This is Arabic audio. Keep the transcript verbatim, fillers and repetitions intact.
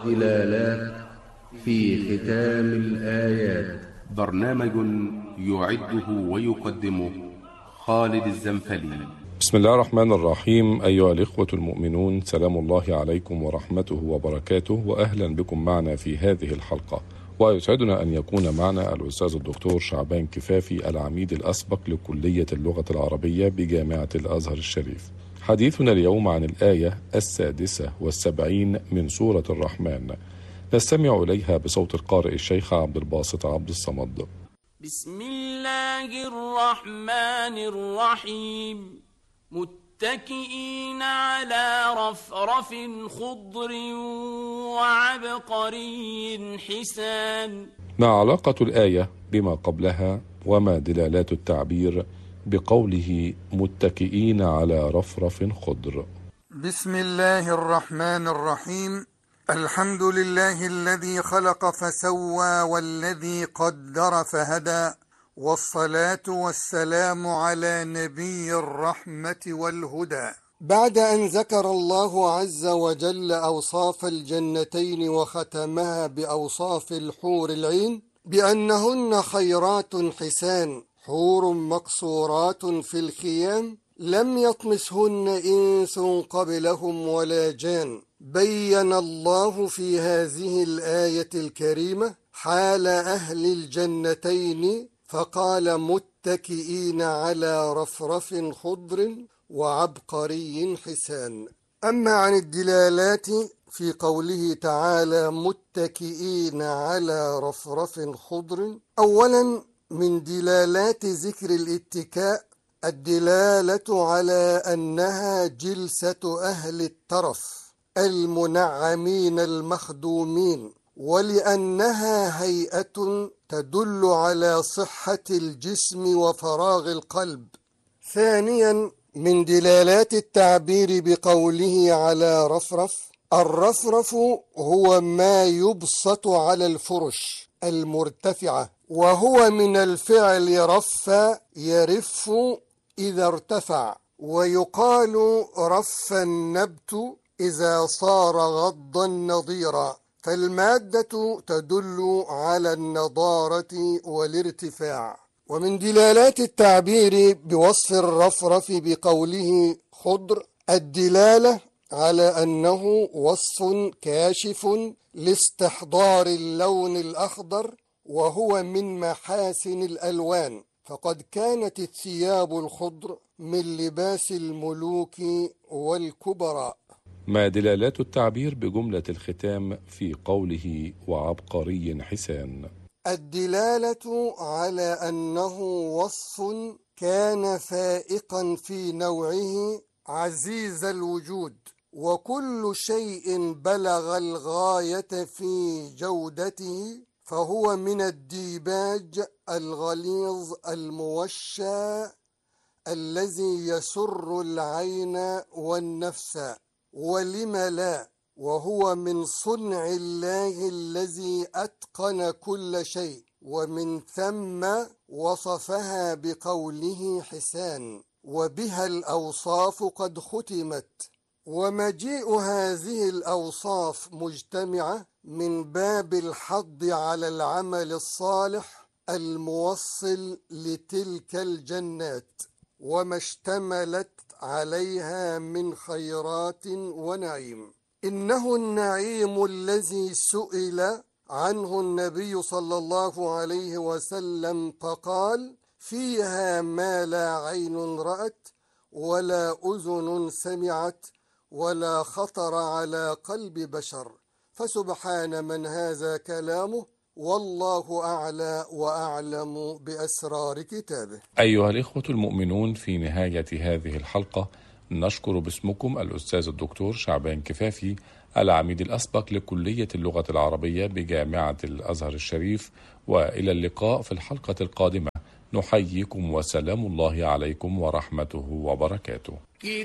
ضلالات في ختام الآيات. برنامج يعده ويقدمه خالد الزنفلي. بسم الله الرحمن الرحيم. أيها الإخوة المؤمنون، سلام الله عليكم ورحمته وبركاته، وأهلا بكم معنا في هذه الحلقة. ويسعدنا أن يكون معنا الأستاذ الدكتور شعبان كفافي، العميد الأسبق لكلية اللغة العربية بجامعة الأزهر الشريف. حديثنا اليوم عن الآية السادسة والسبعين من سورة الرحمن، نستمع إليها بصوت القارئ الشيخ عبد الباسط عبد الصمد. بسم الله الرحمن الرحيم. متكئين على رفرف خضر وعبقري حسان. ما علاقة الآية بما قبلها، وما دلالات التعبير بقوله متكئين على رفرف خضر؟ بسم الله الرحمن الرحيم. الحمد لله الذي خلق فسوى والذي قدر فهدى، والصلاة والسلام على نبي الرحمة والهدى. بعد أن ذكر الله عز وجل أوصاف الجنتين وختمها بأوصاف الحور العين بأنهن خيرات حسان، حور مقصورات في الخيام لم يطمسهن إنس قبلهم ولا جان، بين الله في هذه الآية الكريمة حال أهل الجنتين فقال متكئين على رفرف خضر وعبقري حسان. أما عن الدلالات في قوله تعالى متكئين على رفرف خضر، أولا من دلالات ذكر الاتكاء الدلالة على أنها جلسة أهل الترف المنعمين المخدومين، ولأنها هيئة تدل على صحة الجسم وفراغ القلب. ثانيا من دلالات التعبير بقوله على رفرف، الرفرف هو ما يبسط على الفرش المرتفعة، وهو من الفعل رف يرف إذا ارتفع، ويقال رف النبت إذا صار غضا نضيرا، فالمادة تدل على النضارة والارتفاع. ومن دلالات التعبير بوصف الرفرف بقوله خضر الدلالة على أنه وصف كاشف لاستحضار اللون الأخضر، وهو من محاسن الألوان، فقد كانت الثياب الخضر من لباس الملوك والكبراء. ما دلالات التعبير بجملة الختام في قوله وعبقري حسان؟ الدلالة على أنه وصف كان فائقا في نوعه عزيز الوجود، وكل شيء بلغ الغاية في جودته فهو من الديباج الغليظ الموشى الذي يسر العين والنفس، ولم لا، وهو من صنع الله الذي أتقن كل شيء، ومن ثم وصفها بقوله حسان، وبها الأوصاف قد ختمت. ومجيء هذه الأوصاف مجتمعة من باب الحض على العمل الصالح الموصل لتلك الجنات وما اشتملت عليها من خيرات ونعيم. إنه النعيم الذي سئل عنه النبي صلى الله عليه وسلم فقال فيها ما لا عين رأت ولا أذن سمعت ولا خطر على قلب بشر، فسبحان من هذا كلامه، والله أعلى وأعلم بأسرار كتابه. أيها الإخوة المؤمنون، في نهاية هذه الحلقة نشكر باسمكم الأستاذ الدكتور شعبان كفافي، العميد الأسبق لكلية اللغة العربية بجامعة الأزهر الشريف، وإلى اللقاء في الحلقة القادمة. نحييكم وسلام الله عليكم ورحمته وبركاته.